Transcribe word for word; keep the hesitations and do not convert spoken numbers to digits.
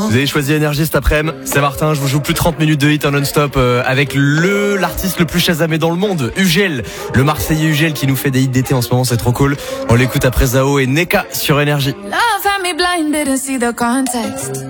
Vous avez choisi Énergie cet après-midi. C'est Martin, je vous joue plus de trente minutes de hit en non-stop euh, avec le l'artiste le plus chasamé dans le monde, Ugel, le Marseillais Ugel qui nous fait des hits d'été en ce moment, c'est trop cool. On l'écoute après Zao et Neka sur Énergie. Love had me blind, didn't see the context.